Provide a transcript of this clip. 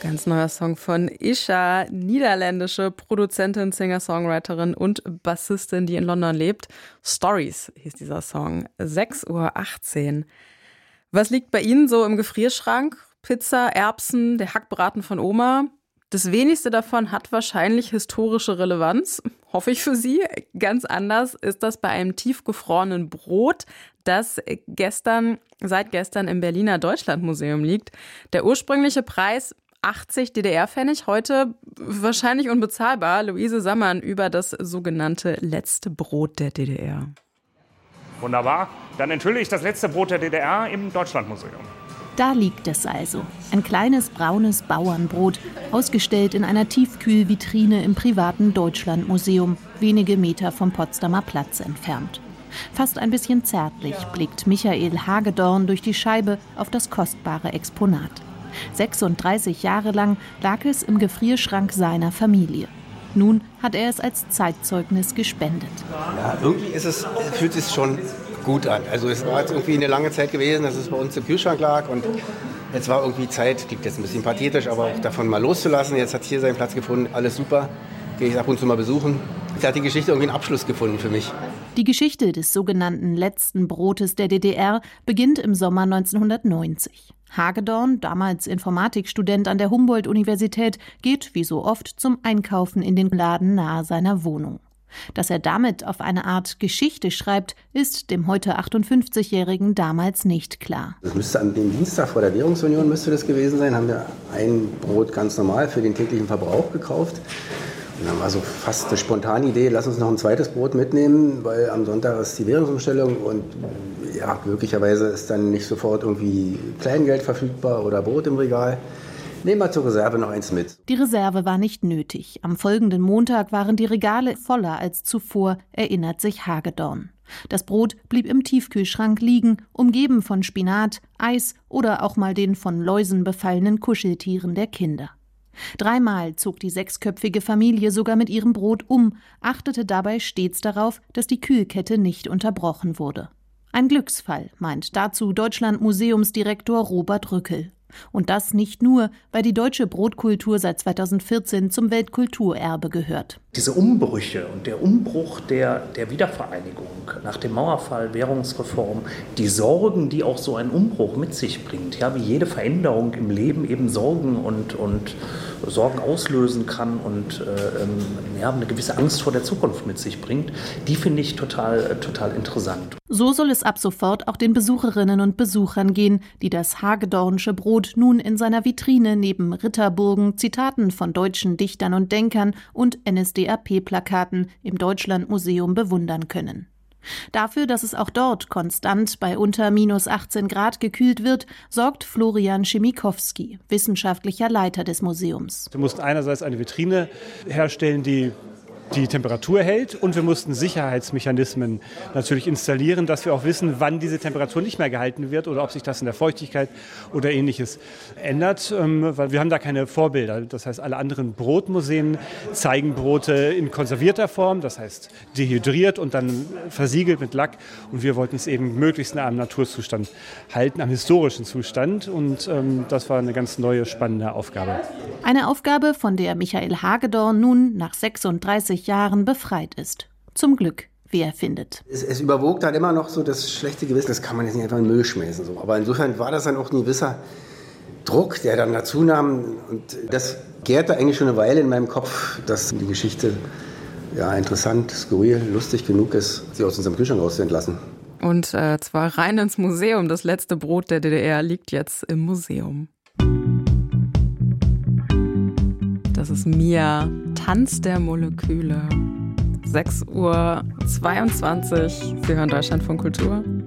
Ganz neuer Song von Isha, niederländische Produzentin, Singer-Songwriterin und Bassistin, die in London lebt. Stories hieß dieser Song. 6:18 Uhr. Was liegt bei Ihnen so im Gefrierschrank? Pizza, Erbsen, der Hackbraten von Oma? Das wenigste davon hat wahrscheinlich historische Relevanz, hoffe ich für Sie. Ganz anders ist das bei einem tiefgefrorenen Brot, das seit gestern im Berliner Deutschlandmuseum liegt. Der ursprüngliche Preis 80 DDR-Pfennig, heute wahrscheinlich unbezahlbar. Luise Sammann über das sogenannte letzte Brot der DDR. Wunderbar. Dann enthülle ich das letzte Brot der DDR im Deutschlandmuseum. Da liegt es also. Ein kleines braunes Bauernbrot, ausgestellt in einer Tiefkühlvitrine im privaten Deutschlandmuseum, wenige Meter vom Potsdamer Platz entfernt. Fast ein bisschen zärtlich blickt Michael Hagedorn durch die Scheibe auf das kostbare Exponat. 36 Jahre lang lag es im Gefrierschrank seiner Familie. Nun hat er es als Zeitzeugnis gespendet. Ja, irgendwie fühlt es schon gut an. Also es war jetzt irgendwie eine lange Zeit gewesen, dass es bei uns im Kühlschrank lag und jetzt war irgendwie Zeit, klingt jetzt ein bisschen pathetisch, aber auch davon mal loszulassen. Jetzt hat hier seinen Platz gefunden, alles super, gehe ich ab und zu mal besuchen. Jetzt hat die Geschichte irgendwie einen Abschluss gefunden für mich. Die Geschichte des sogenannten letzten Brotes der DDR beginnt im Sommer 1990. Hagedorn, damals Informatikstudent an der Humboldt-Universität, geht wie so oft zum Einkaufen in den Laden nahe seiner Wohnung. Dass er damit auf eine Art Geschichte schreibt, ist dem heute 58-Jährigen damals nicht klar. Das müsste an dem Dienstag vor der Währungsunion gewesen sein, haben wir ein Brot ganz normal für den täglichen Verbrauch gekauft. Und dann war so fast eine spontane Idee, lass uns noch ein zweites Brot mitnehmen, weil am Sonntag ist die Währungsumstellung und ja, möglicherweise ist dann nicht sofort irgendwie Kleingeld verfügbar oder Brot im Regal. Nehmen wir zur Reserve noch eins mit. Die Reserve war nicht nötig. Am folgenden Montag waren die Regale voller als zuvor, erinnert sich Hagedorn. Das Brot blieb im Tiefkühlschrank liegen, umgeben von Spinat, Eis oder auch mal den von Läusen befallenen Kuscheltieren der Kinder. 3-mal zog die 6-köpfige Familie sogar mit ihrem Brot um, achtete dabei stets darauf, dass die Kühlkette nicht unterbrochen wurde. Ein Glücksfall, meint dazu Deutschlandmuseumsdirektor Robert Rückel. Und das nicht nur, weil die deutsche Brotkultur seit 2014 zum Weltkulturerbe gehört. Diese Umbrüche und der Umbruch der Wiedervereinigung nach dem Mauerfall, Währungsreform, die Sorgen, die auch so ein Umbruch mit sich bringt, ja, wie jede Veränderung im Leben eben Sorgen und Sorgen auslösen kann und eine gewisse Angst vor der Zukunft mit sich bringt, die finde ich total interessant. So soll es ab sofort auch den Besucherinnen und Besuchern gehen, die das Hagedornsche Brot nun in seiner Vitrine neben Ritterburgen, Zitaten von deutschen Dichtern und Denkern und NSDAP-Plakaten im Deutschlandmuseum bewundern können. Dafür, dass es auch dort konstant bei unter -18 Grad gekühlt wird, sorgt Florian Schimikowski, wissenschaftlicher Leiter des Museums. Wir mussten einerseits eine Vitrine herstellen, die Temperatur hält, und wir mussten Sicherheitsmechanismen natürlich installieren, dass wir auch wissen, wann diese Temperatur nicht mehr gehalten wird oder ob sich das in der Feuchtigkeit oder Ähnliches ändert, weil wir haben da keine Vorbilder. Das heißt, alle anderen Brotmuseen zeigen Brote in konservierter Form, das heißt dehydriert und dann versiegelt mit Lack, und wir wollten es eben möglichst nah am Naturzustand halten, am historischen Zustand, und das war eine ganz neue, spannende Aufgabe. Eine Aufgabe, von der Michael Hagedorn nun nach 36 Jahren befreit ist. Zum Glück, wie er findet. Es überwog dann immer noch so das schlechte Gewissen, das kann man jetzt nicht einfach in den Müll schmeißen. So. Aber insofern war das dann auch ein gewisser Druck, der dann dazu nahm. Und das gärte eigentlich schon eine Weile in meinem Kopf, dass die Geschichte interessant, skurril, lustig genug ist, sie aus unserem Kühlschrank rauszuentlassen. Und zwar rein ins Museum. Das letzte Brot der DDR liegt jetzt im Museum. Das ist Mia, Tanz der Moleküle. 6:22 Uhr. Sie hören Deutschlandfunk Kultur.